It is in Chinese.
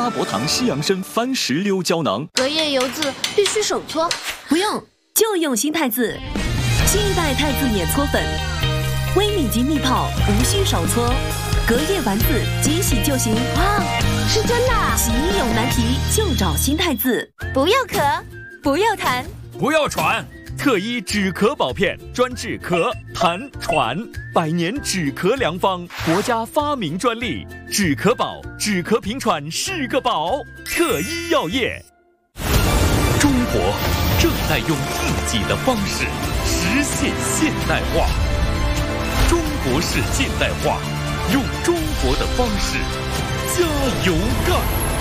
拉伯糖西洋参番石榴胶囊。 隔夜油渍必须手搓， 不用，就用新太字。新一代太字碾搓粉，微米级密泡，无需手搓，隔夜丸子即洗就行。 哇，是真的啊！ 洗衣有难题就找新太字。 不要咳，不要痰， 不要喘。特一止咳宝片，专治咳、痰、喘，100年止咳良方，国家发明专利。止咳宝，止咳平喘是个宝。特一药业。 中国正在用自己的方式实现现代化。中国式现代化，用中国的方式加油干。